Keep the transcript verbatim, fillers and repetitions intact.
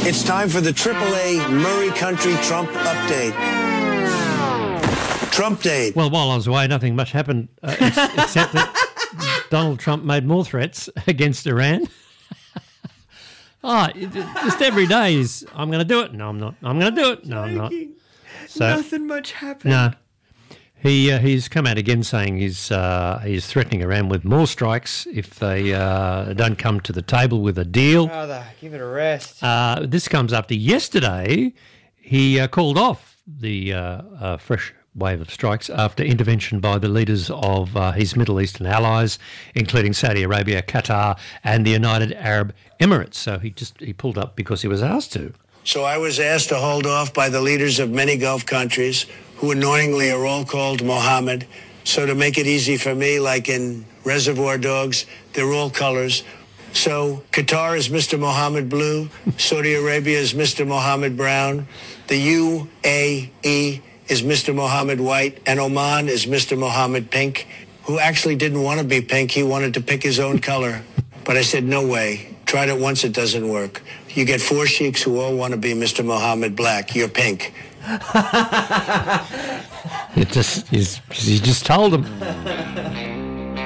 It's time for the triple A Murray Country Trump update. Trump date. Well, while I was away, nothing much happened uh, ex- except that Donald Trump made more threats against Iran. oh, it, it, just every day is, I'm going to do it. No, I'm not. I'm going to do it. No, I'm not. So, Nothing much happened. No. He uh, he's come out again saying he's uh, he's threatening Iran with more strikes if they uh, don't come to the table with a deal. Brother, give it a rest. Uh, this comes after yesterday he uh, called off the uh, uh, fresh wave of strikes after intervention by the leaders of uh, his Middle Eastern allies, including Saudi Arabia, Qatar, and the United Arab Emirates. So he just he pulled up because he was asked to. So I was asked to hold off by the leaders of many Gulf countries, who annoyingly are all called Mohammed. So to make it easy for me, like in Reservoir Dogs, they're all colors. So Qatar is Mister Mohammed Blue, Saudi Arabia is Mister Mohammed Brown, the U A E is Mister Mohammed White, and Oman is Mister Mohammed Pink, who actually didn't want to be pink. He wanted to pick his own color. But I said, no way. Tried it once, it doesn't work. You get four sheiks who all want to be Mister Mohammed Black. You're pink. It just, he's, he just told them.